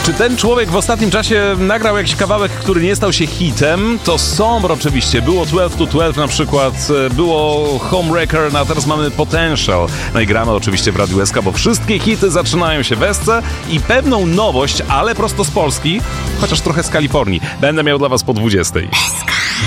Czy ten człowiek w ostatnim czasie nagrał jakiś kawałek, który nie stał się hitem? To Sombr oczywiście, było 12 to 12 na przykład, było Homewrecker, a teraz mamy Potential. No i gramy oczywiście w Radiu SK, bo wszystkie hity zaczynają się w SC i pewną nowość, ale prosto z Polski, chociaż trochę z Kalifornii, będę miał dla was po 20.